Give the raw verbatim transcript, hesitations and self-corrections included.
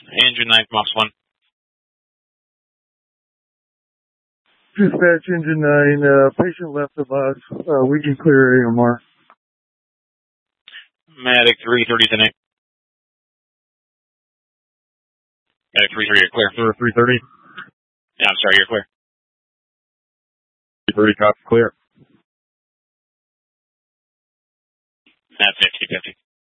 Engine nine from Ops one. Dispatch Engine nine, uh, patient left of us. Uh, we can clear A M R. Medic three thirty to eight. Medic three thirty, you're clear. Sir, three thirty. Yeah, I'm sorry, you're clear. three thirty, copy, clear. That's fifty fifty.